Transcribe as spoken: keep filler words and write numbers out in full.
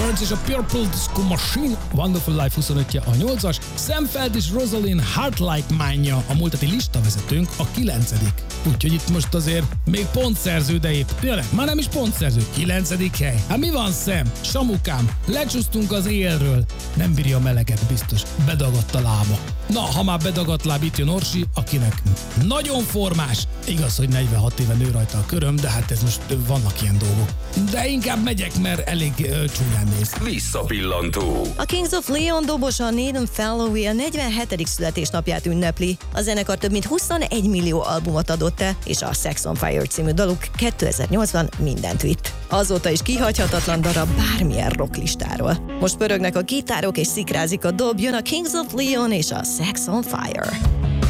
Birds és a Purple Disco Machine, Wonderful Life huszonötje a nyolcas, Sam Feld és Rosalind Heart Like Mine-ja a múlt heti listavezetőnk a kilencedik. Úgyhogy itt most azért még pontszerző, de épp tényleg, már nem is pontszerző, kilencedik hely. Hát mi van, Sam? Samukám, lecsúsztunk az élről. Nem bírja a meleget, biztos. Bedagadt a lába. Na, ha már bedagadt láb, itt jön Orsi, akinek nagyon formás. Igaz, hogy negyvenhat éve nő rajta a köröm, de hát ez most vannak ilyen dolgok. De inkább megyek, mert elég ö, csúnyán néz. Visszapillantó. A Kings of Leon dobosa Nathan Falloway a negyvenhetedik születésnapját ünnepli. A zenekar több mint huszonegy millió albumot adott el, és a Sex on Fire című daluk kétezer-nyolcban mindent vitt. Azóta is kihagyhatatlan darab bármilyen rocklistáról. Most pörögnek a gitárok és szikrázik a dob, jön a Kings of Leon és a Sex on Fire.